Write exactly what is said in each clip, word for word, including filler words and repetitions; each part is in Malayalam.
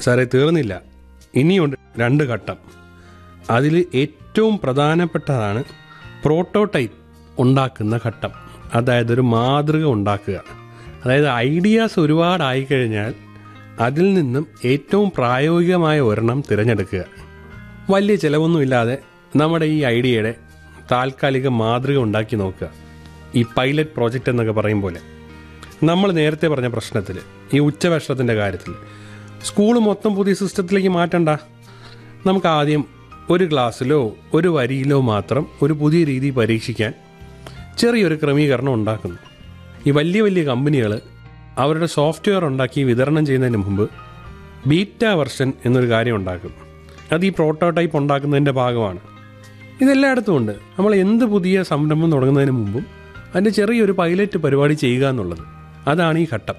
സാറേ തീർന്നില്ല, ഇനിയുണ്ട് രണ്ട് ഘട്ടം. അതിൽ ഏറ്റവും പ്രധാനപ്പെട്ടതാണ് പ്രോട്ടോടൈപ്പ് ഉണ്ടാക്കുന്ന ഘട്ടം. അതായത് ഒരു മാതൃക ഉണ്ടാക്കുക. അതായത് ഐഡിയാസ് ഒരുപാടായി കഴിഞ്ഞാൽ അതിൽ നിന്നും ഏറ്റവും പ്രായോഗികമായ ഒരെണ്ണം തിരഞ്ഞെടുക്കുക. വലിയ ചിലവൊന്നുമില്ലാതെ നമ്മുടെ ഈ ഐഡിയയുടെ താൽക്കാലിക മാതൃക ഉണ്ടാക്കി നോക്കുക. ഈ പൈലറ്റ് പ്രോജക്റ്റ് എന്നൊക്കെ പറയും പോലെ. നമ്മൾ നേരത്തെ പറഞ്ഞ പ്രശ്നത്തിൽ, ഈ ഉച്ചഭക്ഷണത്തിൻ്റെ കാര്യത്തിൽ, സ്കൂൾ മൊത്തം പുതിയ സിസ്റ്റത്തിലേക്ക് മാറ്റണ്ട. നമുക്ക് ആദ്യം ഒരു ക്ലാസ്സിലോ ഒരു വരിയിലോ മാത്രം ഒരു പുതിയ രീതി പരീക്ഷിക്കാൻ ചെറിയൊരു ക്രമീകരണം ഉണ്ടാക്കുന്നു. ഈ വലിയ വലിയ കമ്പനികൾ അവരുടെ സോഫ്റ്റ്വെയർ ഉണ്ടാക്കി വിതരണം ചെയ്യുന്നതിന് മുമ്പ് ബീറ്റ വെർഷൻ എന്നൊരു കാര്യം ഉണ്ടാക്കും. അത് ഈ പ്രോട്ടോടൈപ്പ് ഉണ്ടാക്കുന്നതിൻ്റെ ഭാഗമാണ്. ഇതെല്ലായിടത്തും ഉണ്ട്. നമ്മൾ എന്ത് പുതിയ സംരംഭം തുടങ്ങുന്നതിന് മുമ്പും അതിൻ്റെ ചെറിയൊരു പൈലറ്റ് പരിപാടി ചെയ്യുക എന്നുള്ളത്, അതാണ് ഈ ഘട്ടം.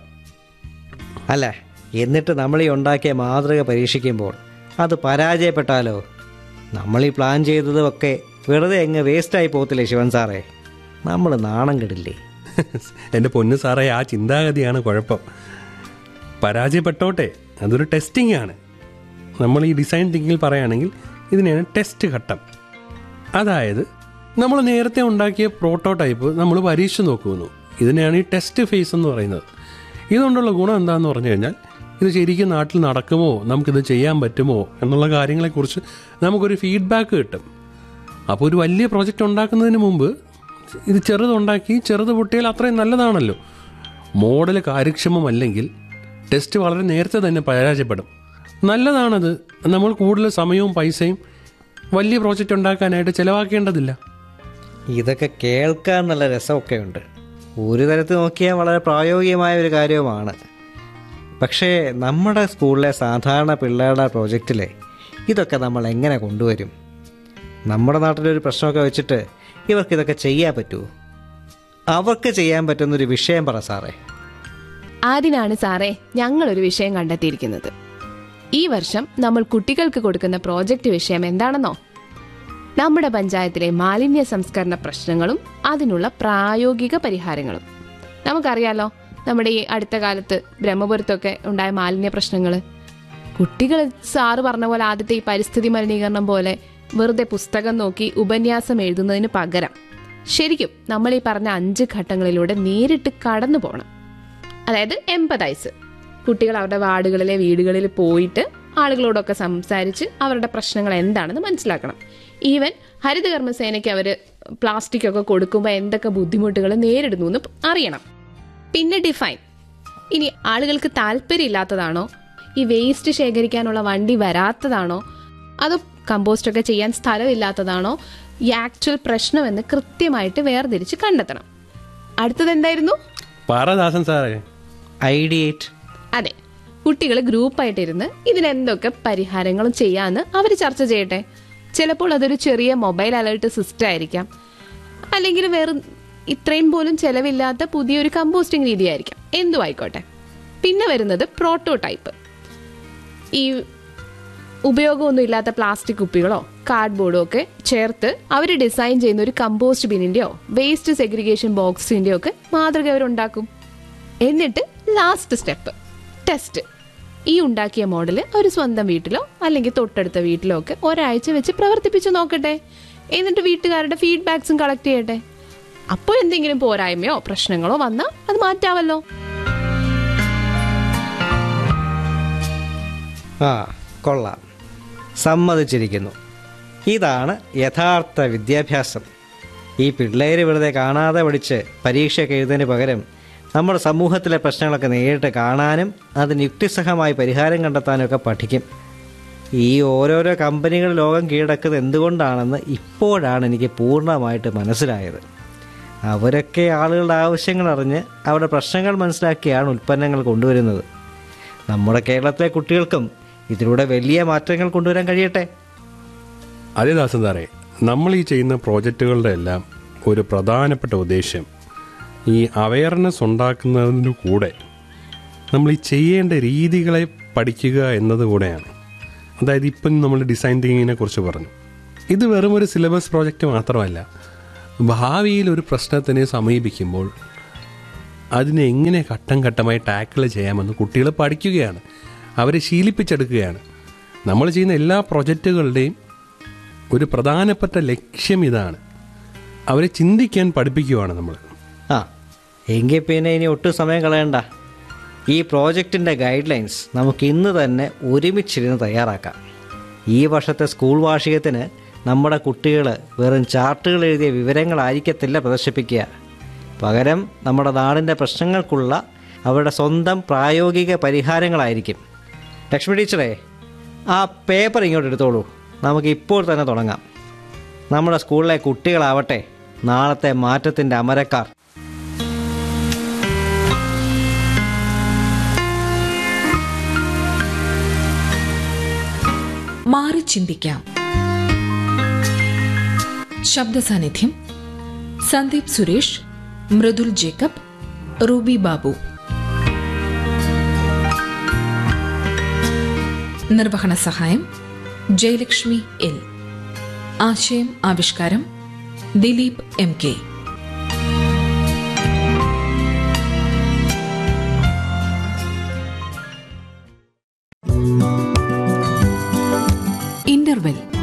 അല്ല, എന്നിട്ട് നമ്മൾ ഈ ഉണ്ടാക്കിയ മാതൃക പരീക്ഷിക്കുമ്പോൾ അത് പരാജയപ്പെട്ടാലോ? നമ്മൾ ഈ പ്ലാൻ ചെയ്തതൊക്കെ വെറുതെ അങ്ങ് വേസ്റ്റായി പോകത്തില്ലേ ശിവൻ സാറേ? നമ്മൾ നാണം കെടില്ലേ? എൻ്റെ പൊന്നു സാറേ, ആ ചിന്താഗതിയാണ് കുഴപ്പം. പരാജയപ്പെട്ടോട്ടെ, അതൊരു ടെസ്റ്റിംഗ് ആണ്. നമ്മൾ ഈ ഡിസൈൻ തിങ്കിങ്ങിൽ പറയുകയാണെങ്കിൽ ഇതിനെയാണ് ടെസ്റ്റ് ഘട്ടം. അതായത് നമ്മൾ നേരത്തെ ഉണ്ടാക്കിയ പ്രോട്ടോടൈപ്പ് നമ്മൾ പരീക്ഷിച്ച് നോക്കുന്നു. ഇതിനെയാണ് ഈ ടെസ്റ്റ് ഫേസ് എന്ന് പറയുന്നത്. ഇതുകൊണ്ടുള്ള ഗുണം എന്താണെന്ന് പറഞ്ഞു കഴിഞ്ഞാൽ, ഇത് ശരിക്കും നാട്ടിൽ നടക്കുമോ, നമുക്കിത് ചെയ്യാൻ പറ്റുമോ എന്നുള്ള കാര്യങ്ങളെക്കുറിച്ച് നമുക്കൊരു ഫീഡ്ബാക്ക് കിട്ടും. അപ്പോൾ ഒരു വലിയ പ്രോജക്റ്റ് ഉണ്ടാക്കുന്നതിന് മുമ്പ് ഇത് ചെറുതുണ്ടാക്കി ചെറുത് പൊട്ടിയാൽ അത്രയും നല്ലതാണല്ലോ. മോഡൽ കാര്യക്ഷമമല്ലെങ്കിൽ ടെസ്റ്റ് വളരെ നേരത്തെ തന്നെ പരാജയപ്പെടും. നല്ലതാണത്. നമ്മൾ കൂടുതൽ സമയവും പൈസയും വലിയ പ്രോജക്റ്റ് ഉണ്ടാക്കാനായിട്ട് ചിലവാക്കേണ്ടതില്ല. ഇതൊക്കെ കേൾക്കാൻ നല്ല രസമൊക്കെ ഉണ്ട്. ഒരു തരത്തിൽ നോക്കിയാൽ വളരെ പ്രായോഗികമായ ഒരു കാര്യവുമാണ്. പക്ഷേ നമ്മുടെ സ്കൂളിലെ സാധാരണ പിള്ളേരുടെ പ്രോജക്റ്റിലെ ഇതൊക്കെ നമ്മൾ എങ്ങനെ കൊണ്ടുവരും? നമ്മുടെ നാട്ടിലൊരു പ്രശ്നമൊക്കെ വെച്ചിട്ട് ഇവർക്കിതൊക്കെ ചെയ്യാൻ പറ്റുമോ? അവർക്ക് ചെയ്യാൻ പറ്റുന്നൊരു വിഷയം പറ സാറേ. അതിനാണ് സാറേ ഞങ്ങളൊരു വിഷയം കണ്ടെത്തിയിരിക്കുന്നത്. ഈ വർഷം നമ്മൾ കുട്ടികൾക്ക് കൊടുക്കുന്ന പ്രോജക്റ്റ് വിഷയം എന്താണെന്നോ? നമ്മുടെ പഞ്ചായത്തിലെ മാലിന്യ സംസ്കരണ പ്രശ്നങ്ങളും അതിനുള്ള പ്രായോഗിക പരിഹാരങ്ങളും. നമുക്കറിയാലോ, നമ്മുടെ ഈ അടുത്ത കാലത്ത് ബ്രഹ്മപുരത്തൊക്കെ ഉണ്ടായ മാലിന്യ പ്രശ്നങ്ങൾ. കുട്ടികൾ സാറ് പറഞ്ഞ പോലെ ആദ്യത്തെ ഈ പരിസ്ഥിതി മലിനീകരണം പോലെ വെറുതെ പുസ്തകം നോക്കി ഉപന്യാസം എഴുതുന്നതിന് പകരം ശരിക്കും നമ്മൾ ഈ പറഞ്ഞ അഞ്ച് ഘട്ടങ്ങളിലൂടെ നേരിട്ട് കടന്നു പോകണം. അതായത് എംപതൈസ്. കുട്ടികൾ അവരുടെ വാർഡുകളിലെ വീടുകളിൽ പോയിട്ട് ആളുകളോടൊക്കെ സംസാരിച്ച് അവരുടെ പ്രശ്നങ്ങൾ എന്താണെന്ന് മനസ്സിലാക്കണം. ഈവൻ ഹരിതകർമ്മസേനയ്ക്ക് അവർ പ്ലാസ്റ്റിക് ഒക്കെ കൊടുക്കുമ്പോൾ എന്തൊക്കെ ബുദ്ധിമുട്ടുകൾ നേരിടുന്നു എന്ന് അറിയണം. പിന്നെ ഡിഫൈൻ. ഇനി ആളുകൾക്ക് താല്പര്യമില്ലാത്തതാണോ, ഈ വേസ്റ്റ് ശേഖരിക്കാനുള്ള വണ്ടി വരാത്തതാണോ, അതോ കമ്പോസ്റ്റ് ഒക്കെ ചെയ്യാൻ സ്ഥലമില്ലാത്തതാണോ ഈ ആക്ച്വൽ പ്രശ്നമെന്ന് കൃത്യമായിട്ട് വേർതിരിച്ച് കണ്ടെത്തണം. അടുത്തത് എന്തായിരുന്നു? പാറദാസൻ സാറേ, ഐഡിയേറ്റ്. അതെ, കുട്ടികൾ ഗ്രൂപ്പായിട്ടിരുന്ന് ഇതിനെന്തൊക്കെ പരിഹാരങ്ങളും ചെയ്യാമെന്ന് അവർ ചർച്ച ചെയ്യട്ടെ. ചിലപ്പോൾ അതൊരു ചെറിയ മൊബൈൽ അലേർട്ട് സിസ്റ്റം ആയിരിക്കാം, അല്ലെങ്കിൽ വേറെ ഇത്രയും പോലും ചെലവില്ലാത്ത പുതിയൊരു കമ്പോസ്റ്റിംഗ് രീതിയായിരിക്കാം. എന്തും ആയിക്കോട്ടെ. പിന്നെ വരുന്നത് പ്രോട്ടോടൈപ്പ്. ഈ ഉപയോഗമൊന്നും ഇല്ലാത്ത പ്ലാസ്റ്റിക് കുപ്പികളോ കാർഡ്ബോർഡോ ഒക്കെ ചേർത്ത് അവർ ഡിസൈൻ ചെയ്യുന്ന ഒരു കമ്പോസ്റ്റ് ബിന്നിൻ്റെയോ വേസ്റ്റ് സെഗ്രിഗേഷൻ ബോക്സിൻ്റെയോ ഒക്കെ മാതൃക അവരുണ്ടാക്കും. എന്നിട്ട് ലാസ്റ്റ് സ്റ്റെപ്പ് ടെസ്റ്റ്. ഈ ഉണ്ടാക്കിയ മോഡല് അവർ സ്വന്തം വീട്ടിലോ അല്ലെങ്കിൽ തൊട്ടടുത്ത വീട്ടിലോ ഒക്കെ ഒരാഴ്ച വെച്ച് പ്രവർത്തിപ്പിച്ച് നോക്കട്ടെ. എന്നിട്ട് വീട്ടുകാരുടെ ഫീഡ്ബാക്സും കളക്ട് ചെയ്യട്ടെ. അപ്പോൾ എന്തെങ്കിലും പോരായ്മയോ പ്രശ്നങ്ങളോ വന്നാൽ അത് മാറ്റാമല്ലോ. ആ കൊള്ളാം, സമ്മതിച്ചിരിക്കുന്നു. ഇതാണ് യഥാർത്ഥ വിദ്യാഭ്യാസം. ഈ പിള്ളേർ വെറുതെ കാണാതെ പഠിച്ച് പരീക്ഷയൊക്കെ എഴുതുന്നതിന് പകരം നമ്മുടെ സമൂഹത്തിലെ പ്രശ്നങ്ങളൊക്കെ നേരിട്ട് കാണാനും അതിന് യുക്തിസഹമായി പരിഹാരം കണ്ടെത്താനും ഒക്കെ പഠിക്കും. ഈ ഓരോരോ കമ്പനികൾ ലോകം കീഴടക്കുന്നത് എന്തുകൊണ്ടാണെന്ന് ഇപ്പോഴാണ് എനിക്ക് പൂർണ്ണമായിട്ട് മനസ്സിലായത്. അവരൊക്കെ ആളുകളുടെ ആവശ്യങ്ങൾ അറിഞ്ഞ് അവരുടെ പ്രശ്നങ്ങൾ മനസ്സിലാക്കിയാണ് ഉൽപ്പന്നങ്ങൾ കൊണ്ടുവരുന്നത്. നമ്മുടെ കേരളത്തിലെ കുട്ടികൾക്കും ഇതിലൂടെ വലിയ മാറ്റങ്ങൾ കൊണ്ടുവരാൻ കഴിയട്ടെ. അതേ ദാസൻ സാറേ, നമ്മൾ ഈ ചെയ്യുന്ന പ്രോജക്റ്റുകളുടെ എല്ലാം ഒരു പ്രധാനപ്പെട്ട ഉദ്ദേശ്യം ഈ അവയർനെസ് ഉണ്ടാക്കുന്നതിന് കൂടെ നമ്മൾ ഈ ചെയ്യേണ്ട രീതികളെ പഠിക്കുക എന്നതുകൂടെയാണ്. അതായത് ഇപ്പം നമ്മൾ ഡിസൈൻ തിങ്കിങ്ങിനെ കുറിച്ച് പറഞ്ഞു. ഇത് വെറും ഒരു സിലബസ് പ്രോജക്റ്റ് മാത്രമല്ല. ഭാവിയിൽ ഒരു പ്രശ്നത്തിനെ സമീപിക്കുമ്പോൾ അതിനെ എങ്ങനെ ഘട്ടം ഘട്ടമായി ടാക്കിൾ ചെയ്യാമെന്ന് കുട്ടികൾ പഠിക്കുകയാണ്. അവരെ ശീലിപ്പിച്ചെടുക്കുകയാണ്. നമ്മൾ ചെയ്യുന്ന എല്ലാ പ്രൊജക്റ്റുകളുടെയും ഒരു പ്രധാനപ്പെട്ട ലക്ഷ്യം ഇതാണ്. അവരെ ചിന്തിക്കാൻ പഠിപ്പിക്കുകയാണ് നമ്മൾ. ആ എങ്കിൽ പിന്നെ ഇനി ഒട്ടും സമയം കളയണ്ട. ഈ പ്രോജക്റ്റിൻ്റെ ഗൈഡ് ലൈൻസ് നമുക്ക് ഇന്ന് തന്നെ ഒരുമിച്ചിരുന്ന് തയ്യാറാക്കാം. ഈ വർഷത്തെ സ്കൂൾ വാർഷികത്തിന് നമ്മുടെ കുട്ടികൾ വെറും ചാർട്ടുകൾ എഴുതിയ വിവരങ്ങളായിരിക്കത്തില്ല പ്രദർശിപ്പിക്കുക. പകരം നമ്മുടെ നാടിൻ്റെ പ്രശ്നങ്ങൾക്കുള്ള അവരുടെ സ്വന്തം പ്രായോഗിക പരിഹാരങ്ങളായിരിക്കും. ലക്ഷ്മി ടീച്ചറേ, ആ പേപ്പർ ഇങ്ങോട്ട് എടുത്തോളൂ. നമുക്ക് ഇപ്പോൾ തന്നെ തുടങ്ങാം. നമ്മുടെ സ്കൂളിലെ കുട്ടികളാവട്ടെ നാളത്തെ മാറ്റത്തിൻ്റെ അമരക്കാർ. മാറി ചിന്തിക്കാം. ശബ്ദ സാന്നിധ്യം സന്ദീപ് സുരേഷ്, മൃദുൽ ജേക്കബ്, റൂബി ബാബു. നിർവഹണ സഹായം ജയലക്ഷ്മി എൽ. ആശയം ആവിഷ്കാരം ദിലീപ് എം കെ. ഇന്റർവെൽ.